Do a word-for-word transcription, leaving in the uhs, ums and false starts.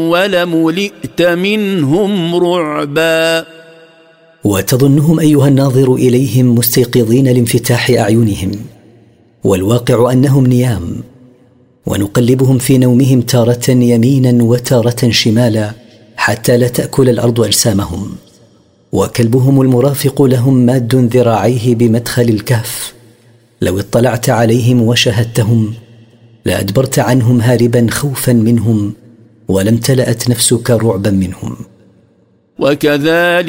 ولملئت منهم رعبا. وتظنهم أيها الناظر إليهم مستيقظين لانفتاح أعينهم، والواقع أنهم نيام، ونقلبهم في نومهم تارة يمينا وتارة شمالا حتى لا تأكل الأرض أجسامهم. وكلبهم المرافق لهم ماد ذراعيه بمدخل الكهف، لو اطلعت عليهم وشهدتهم لأدبرت عنهم هاربا خوفا منهم، ولم تلأت نفسك رعبا منهم. وكذلك